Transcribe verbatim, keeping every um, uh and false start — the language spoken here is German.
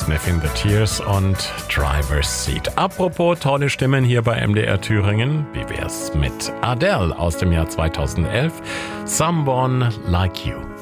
Sniffing the Tears und Driver's Seat. Apropos tolle Stimmen hier bei M D R Thüringen, wie wär's mit Adele aus dem Jahr zweitausendelf? Someone Like You.